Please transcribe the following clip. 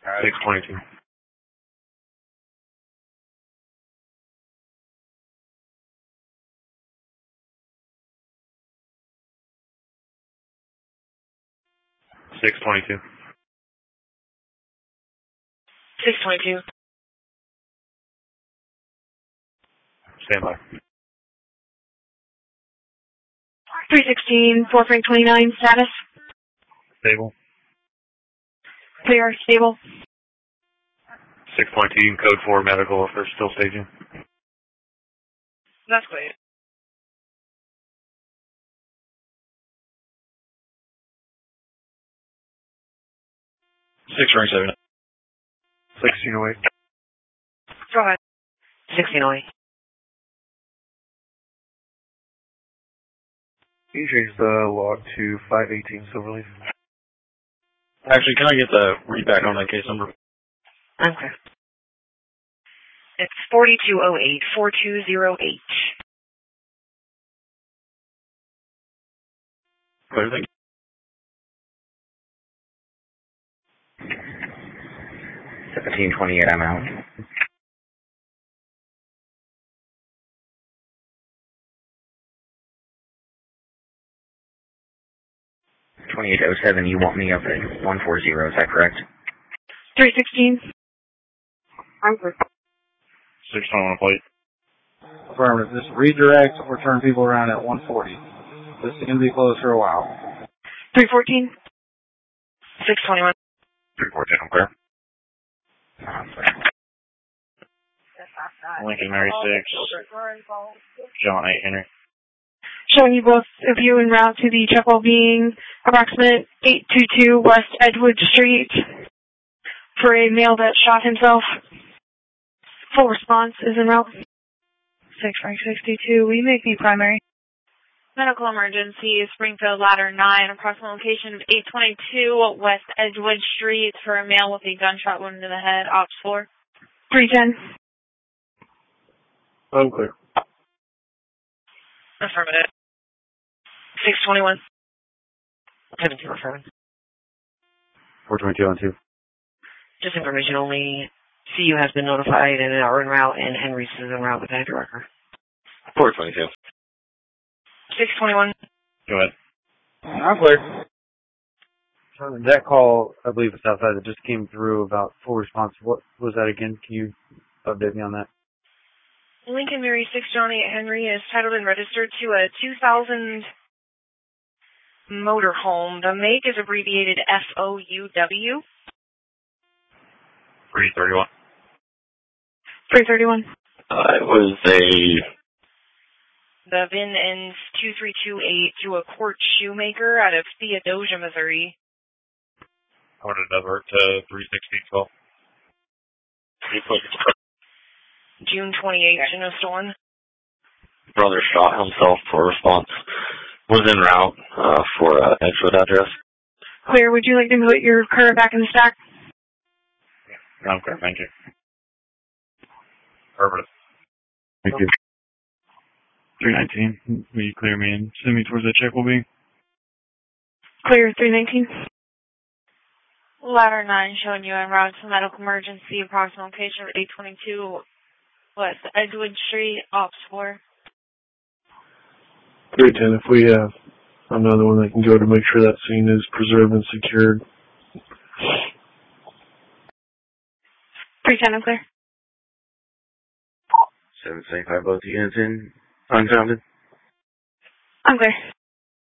622. $622. 622. Stand by. 316, 4 Frank 29, status. Stable. Clear, stable. 622, code 4, medical, if they're still staging. That's clear. 627. 1608. Go ahead. 1608. Can you change the log to 518 Silverleaf? Actually, can I get the readback on that case number? Okay. It's 4208, 4208. Clear, thank you. 1728, I'm out. $2807, you want me up at 140, is that correct? 316. I'm clear. 621 plate. Affirmative. Just redirect or turn people around at 140. This is going to be closed for a while. 314. 621. 314, I'm clear. Lincoln Mary 6, John 8 Henry. Showing you both of you en route to the check-well being approximate 822 West Edgewood Street for a male that shot himself. Full response is en route. 662, we make the primary. Medical emergency, Springfield Ladder 9, approximate location of 822 West Edgewood Street for a male with a gunshot wound to the head, Ops 4. 310. I'm clear. Affirmative. 621. 7207. 422 on 2. Just information only. CU has been notified and are en route, and Henry's is en route with that director. 422. 621. Go ahead. I'm clear. That call, I believe it's outside, that just came through about full response. What was that again? Can you update me on that? Lincoln Mary 6, John 8 Henry is titled and registered to a 2000 motorhome. The make is abbreviated FOUW. 331. 331. It was a... The VIN ends 2328 to a Court Shoemaker out of Theodosia, Missouri. I want to divert to 31612. June 28th, Snowstorm. Brother shot himself for response. Was en route for Edgewood address. Clear, would you like to put your car back in the stack? I'm clear, thank you. Affirmative. Thank you. 319, will you clear me and send me towards that check will be? Clear, 319. Ladder 9 showing you en route to medical emergency, approximate location of 822 West Edgewood Street, Ops 4. 310, if we have another one that can go to make sure that scene is preserved and secured. 310, I'm clear. 775, both units in, unfounded. I'm clear.